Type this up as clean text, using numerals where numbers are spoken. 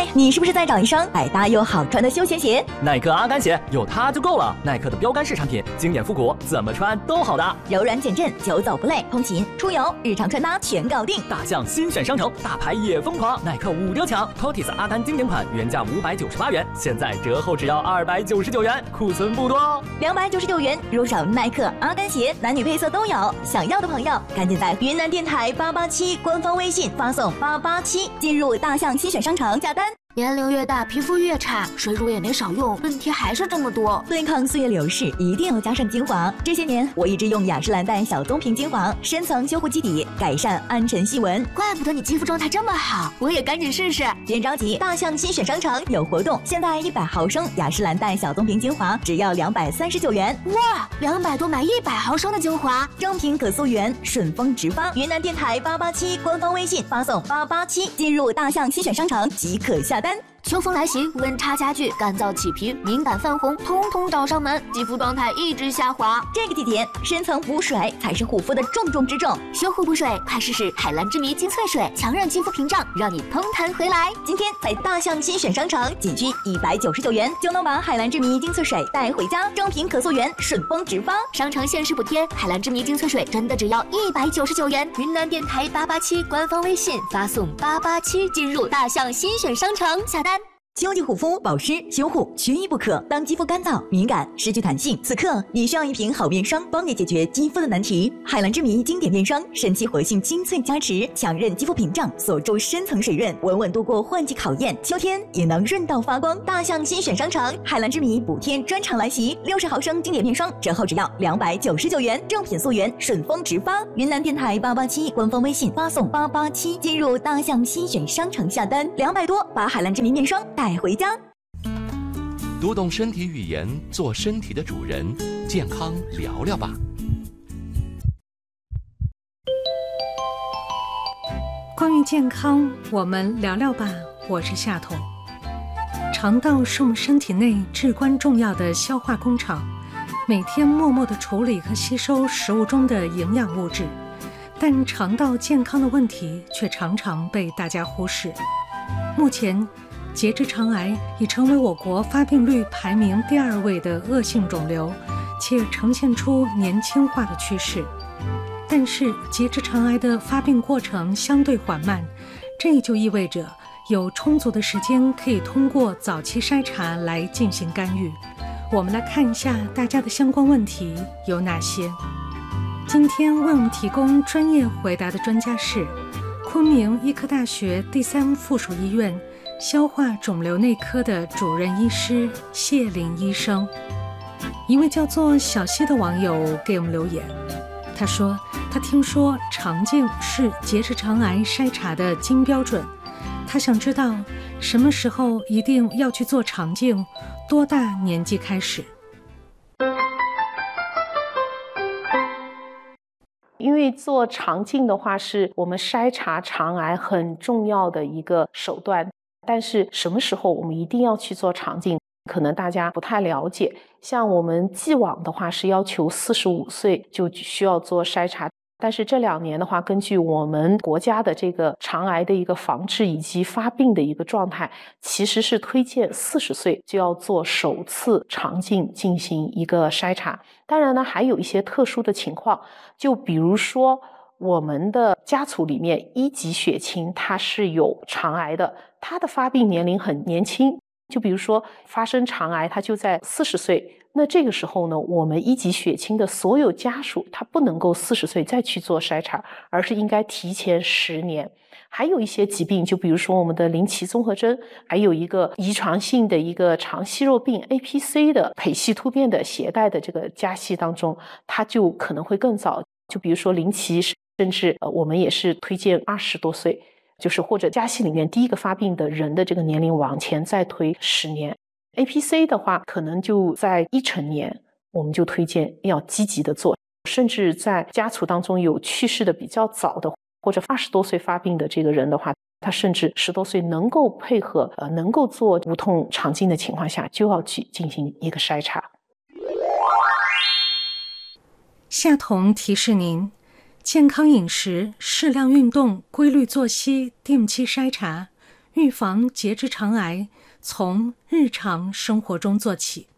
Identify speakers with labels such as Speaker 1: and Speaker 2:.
Speaker 1: 嘿，你是不是在找一双百搭又好穿的休闲鞋？
Speaker 2: 耐克阿甘鞋有它就够了。耐克的标杆式产品，经典复古，怎么穿都好搭，
Speaker 1: 柔软减震，久走不累，通勤、出游、日常穿搭全搞定。
Speaker 2: 大象新选商城，大牌也疯狂，耐克5折抢 ，Totis 阿甘经典款原价598元，现在折后只要299元，库存不多哦。
Speaker 1: 299元入手耐克阿甘鞋，男女配色都有。想要的朋友，赶紧在云南电台887官方微信发送887，进入大象新选商城下单。
Speaker 3: 年龄越大，皮肤越差，水乳也没少用，问题还是这么多。
Speaker 1: 对抗岁月流逝，一定要加上精华。这些年，我一直用雅诗兰黛小棕瓶精华，深层修护基底，改善暗沉细纹。
Speaker 3: 怪不得你肌肤状态这么好，我也赶紧试试。
Speaker 1: 别着急，大象新选商城有活动，现在100毫升雅诗兰黛小棕瓶精华只要239元。
Speaker 3: 哇，200多买100毫升的精华，
Speaker 1: 正品可溯源，顺丰直发。云南电台887官方微信发送887，进入大象新选商城即可下单。
Speaker 3: 秋风来袭，温差加剧，干燥起皮，敏感泛红，通通找上门，肌肤状态一直下滑。
Speaker 1: 这个季节，深层补水才是护肤的重中之重。
Speaker 3: 修护补水，快试试海蓝之谜精粹水，强韧肌肤屏障，让你嘭弹回来。
Speaker 1: 今天在大象新选商城，仅需199元就能把海蓝之谜精粹水带回家，正品可溯源，顺丰直发。
Speaker 3: 商城限时补贴，海蓝之谜精粹水真的只要199元。云南电台887官方微信发送887，进入大象新选商城下单。
Speaker 1: 秋季护肤保湿修护缺一不可。当肌肤干燥敏感失去弹性，此刻你需要一瓶好面霜，帮你解决肌肤的难题。海蓝之谜经典面霜，神奇活性精粹加持，强韧肌肤屏障，锁住深层水润，稳稳度过换季考验，秋天也能润到发光。大象新选商城，海蓝之谜补贴专场来袭，60毫升经典面霜折后只要299元，正品溯源，顺丰直发。云南电台887官方微信发送887，进入大象新选商城下单，200多把海蓝之谜面霜带回家。
Speaker 4: 读懂身体语言，做身体的主人，健康聊聊吧。
Speaker 5: 关于健康，我们聊聊吧。我是夏彤。肠道是我们身体内至关重要的消化工厂，每天默默地处理和吸收食物中的营养物质，但肠道健康的问题却常常被大家忽视。目前结直肠癌已成为我国发病率排名第2位的恶性肿瘤，且呈现出年轻化的趋势。但是结直肠癌的发病过程相对缓慢，这就意味着有充足的时间可以通过早期筛查来进行干预。我们来看一下大家的相关问题有哪些。今天为我们提供专业回答的专家是昆明医科大学第3附属医院消化肿瘤内科的主任医师谢林医生。一位叫做小溪的网友给我们留言，他说他听说肠镜是结直肠癌筛查的金标准，他想知道什么时候一定要去做肠镜，多大年纪开始。
Speaker 6: 因为做肠镜的话是我们筛查肠癌很重要的一个手段，但是什么时候我们一定要去做肠镜，可能大家不太了解。像我们既往的话是要求45岁就需要做筛查，但是这2年的话，根据我们国家的这个肠癌的一个防治以及发病的一个状态，其实是推荐40岁就要做首次肠镜进行一个筛查。当然呢，还有一些特殊的情况，就比如说我们的家族里面1级血亲它是有肠癌的，它的发病年龄很年轻，就比如说发生肠癌它就在40岁，那这个时候呢，我们1级血亲的所有家属他不能够40岁再去做筛查，而是应该提前10年。还有一些疾病，就比如说我们的林奇综合征，还有一个遗传性的一个肠息肉病 APC 的胚系突变的携带的这个家系当中，它就可能会更早，就比如说林奇，甚至我们也是推荐20多岁，就是或者家系里面第一个发病的人的这个年龄往前再推10年。APC 的话可能就在1成年，我们就推荐要积极的做，甚至在家族当中有去世的比较早的或者20多岁发病的这个人的话，他甚至10多岁能够配合能够做无痛肠镜的情况下，就要去进行一个筛查。
Speaker 5: 夏彤提示您，健康饮食、适量运动、规律作息、定期筛查， 预防结直肠癌从日常生活中做起。